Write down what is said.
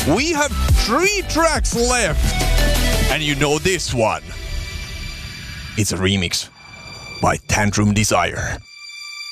We have 3 tracks left. And you know this one. It's a remix by Tantrum Desire.